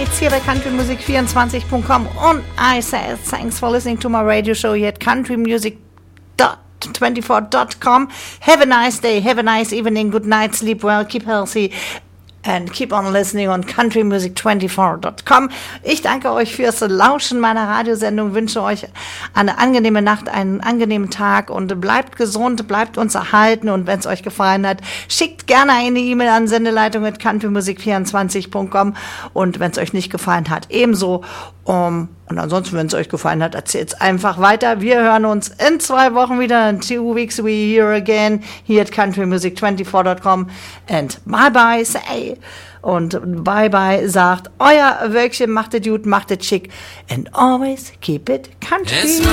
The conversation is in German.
Nights hier bei countrymusic24.com und I say thanks for listening to my radio show here at countrymusic24.com. Have a nice day, have a nice evening, good night, sleep well, keep healthy and keep on listening on countrymusic24.com. Ich danke euch fürs Lauschen meiner Radiosendung, wünsche euch eine angenehme Nacht, einen angenehmen Tag und bleibt gesund, bleibt uns erhalten und wenn es euch gefallen hat, schickt gerne eine E-Mail an sendeleitung@countrymusic24.com und wenn es euch nicht gefallen hat, ebenso. Und ansonsten, wenn es euch gefallen hat, erzählt es einfach weiter. Wir hören uns in 2 Wochen wieder. In 2 weeks we here again here at countrymusic24.com and bye bye say. Und bye bye sagt euer Wölkchen, macht es gut, macht es schick and always keep it country.